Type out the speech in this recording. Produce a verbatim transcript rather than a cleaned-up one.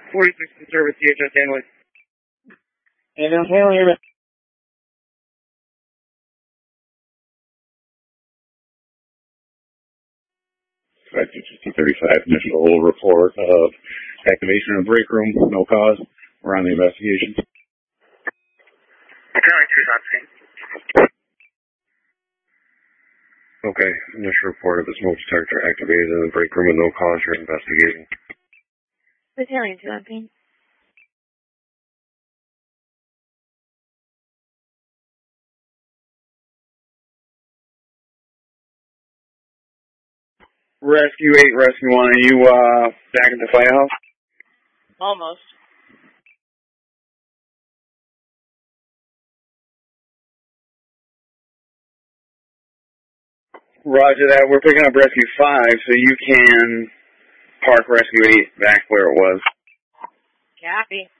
forty-six in service, D H S Hanley. Ambulance Hanley, here. five two two thirty-five, initial report of activation of break room, no cause. We're on the investigation. Okay, initial report of a smoke detector activated in the break room with no cause. You're investigating. Battalion two on scene. Rescue eight, Rescue one, are you uh, back at the firehouse? Almost. Roger that. We're picking up Rescue five, so you can park Rescue eight back where it was. Copy.